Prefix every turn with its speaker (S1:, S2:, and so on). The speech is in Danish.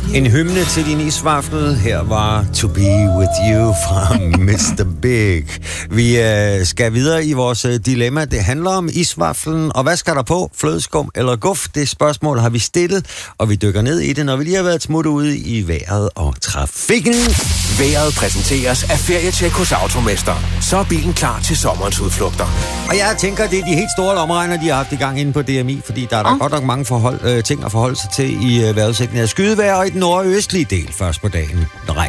S1: En hymne til din isvaffel. Her var To Be With You fra Mr. Big. Vi skal videre i vores dilemma. Det handler om isvaffelen. Og hvad skal der på? Flødeskum eller guf? Det spørgsmål har vi stillet, og vi dykker ned i det, når vi lige har været smut ude i vejret og trafikken.
S2: Vejret præsenteres af Ferietjek hos Automester. Så er bilen klar til sommerens udflugter.
S1: Og jeg tænker, det er de helt store lommeregner, de har haft i gang inde på DMI, fordi der er der godt nok mange ting at forholde sig til i vejrudsigten af skydevejr og i den nordøstlige del først på dagen.